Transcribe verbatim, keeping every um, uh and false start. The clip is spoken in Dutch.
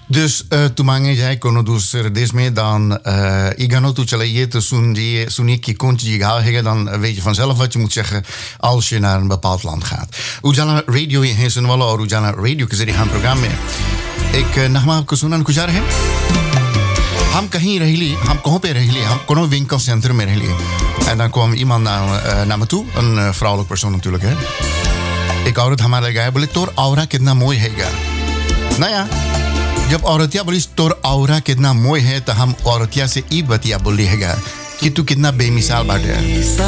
Dus uh, toen मांगे जाए कोनो दूसरे देश में dan uh, ik ga nou toe chalaye te sun die sun ik je kontje die gehaald hebben dan weet je vanzelf wat je moet zeggen als je naar een bepaald land gaat. Ujala radio in Hessen wala or Ujala radio के जरिए हम प्रोग्राम में एक नगमा आपको सुनाने को जा रहे हैं. हम कहीं रह लिए हम कहाँ पे रह लिए हम कोनो winkelcentrum में रह लिए en dan kwam iemand naar, uh, naar me toe een uh, vrouwelijk persoon natuurlijk hè. एक औरत हमारे गए बोले तोर औरा कितना मोय हैगा. नया जब औरतिया बोली तोर औरा कितना मोय है तो हम औरतिया से ई बतिया बोली हैगा कि तू कितना बेमिसाल बाटे.